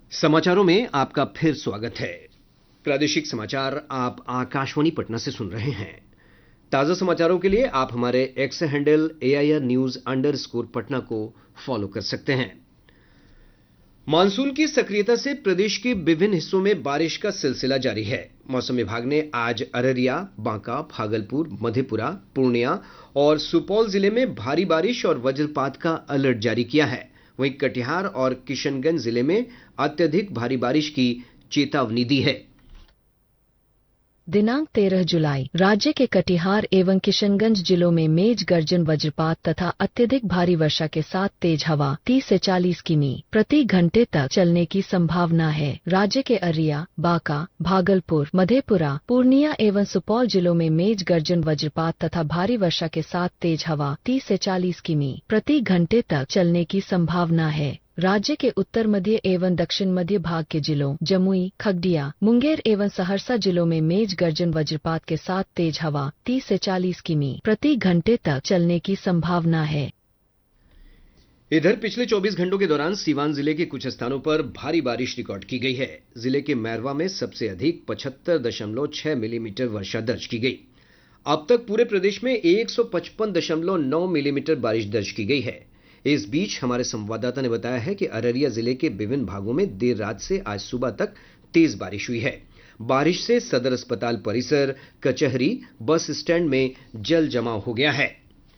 समाचारों में आपका फिर स्वागत है। प्रादेशिक समाचार आप आकाशवाणी पटना से सुन रहे हैं। ताजा समाचारों के लिए आप हमारे एक्स हैंडल AIR News_पटना को फॉलो कर सकते हैं। मानसून की सक्रियता से प्रदेश के विभिन्न हिस्सों में बारिश का सिलसिला जारी है। मौसम विभाग ने आज अररिया, बांका, भागलपुर, मधेपुरा, पूर्णिया और सुपौल जिले में भारी बारिश और वज्रपात का अलर्ट जारी किया है। वहीं कटिहार और किशनगंज जिले में अत्यधिक भारी बारिश की चेतावनी दी है। दिनांक 13 जुलाई राज्य के कटिहार एवं किशनगंज जिलों में मेघ गर्जन, वज्रपात तथा अत्यधिक भारी वर्षा के साथ तेज हवा 30 से 40 किमी प्रति घंटे तक चलने की संभावना है। राज्य के अररिया, बांका, भागलपुर, मधेपुरा, पूर्णिया एवं सुपौल जिलों में मेघ गर्जन, वज्रपात तथा भारी वर्षा के साथ तेज हवा 30 से 40 किमी प्रति घंटे तक चलने की संभावना है। राज्य के उत्तर मध्य एवं दक्षिण मध्य भाग के जिलों जमुई, खगड़िया, मुंगेर एवं सहरसा जिलों में मेघ गर्जन, वज्रपात के साथ तेज हवा 30 से 40 किमी प्रति घंटे तक चलने की संभावना है। इधर पिछले 24 घंटों के दौरान सीवान जिले के कुछ स्थानों पर भारी बारिश रिकॉर्ड की गई है। जिले के मैरवा में सबसे अधिक 75.6 मिलीमीटर वर्षा दर्ज की गई। अब तक पूरे प्रदेश में 155.9 मिलीमीटर बारिश दर्ज की गई है। इस बीच हमारे संवाददाता ने बताया है कि अररिया जिले के विभिन्न भागों में देर रात से आज सुबह तक तेज बारिश हुई है। बारिश से सदर अस्पताल परिसर, कचहरी, बस स्टैंड में जल जमाव हो गया है।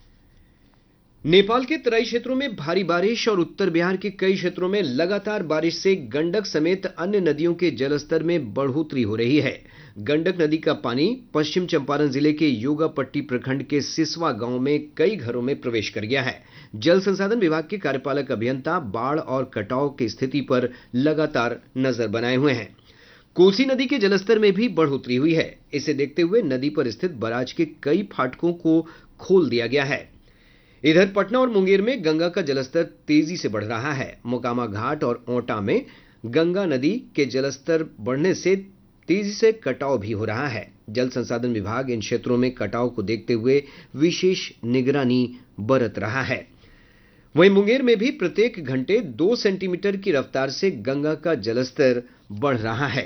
नेपाल के तराई क्षेत्रों में भारी बारिश और उत्तर बिहार के कई क्षेत्रों में लगातार बारिश से गंडक समेत अन्य नदियों के जलस्तर में बढ़ोतरी हो रही है। गंडक नदी का पानी पश्चिम चंपारण जिले के योगापट्टी प्रखंड के सिसवा गांव में कई घरों में प्रवेश कर गया है। जल संसाधन विभाग के कार्यपालक अभियंता बाढ़ और कटाव की स्थिति पर लगातार नजर बनाए हुए हैं। कोसी नदी के जलस्तर में भी बढ़ोतरी हुई है। इसे देखते हुए नदी पर स्थित बराज के कई फाटकों को खोल दिया गया है। इधर पटना और मुंगेर में गंगा का जलस्तर तेजी से बढ़ रहा है। मोकामा घाट और ओंटा में गंगा नदी के जलस्तर बढ़ने से तेजी से कटाव भी हो रहा है। जल संसाधन विभाग इन क्षेत्रों में कटाव को देखते हुए विशेष निगरानी बरत रहा है। वहीं मुंगेर में भी प्रत्येक घंटे 2 सेंटीमीटर की रफ्तार से गंगा का जलस्तर बढ़ रहा है।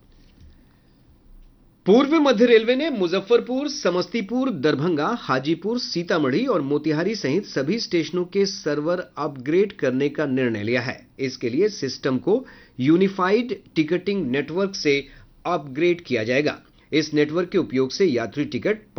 पूर्व मध्य रेलवे ने मुजफ्फरपुर, समस्तीपुर, दरभंगा, हाजीपुर, सीतामढ़ी और मोतिहारी सहित सभी स्टेशनों के सर्वर अपग्रेड करने का निर्णय लिया है। इसके लिए सिस्टम को यूनिफाइड टिकटिंग नेटवर्क से अपग्रेड किया जाएगा। इस नेटवर्क के उपयोग से यात्री टिकट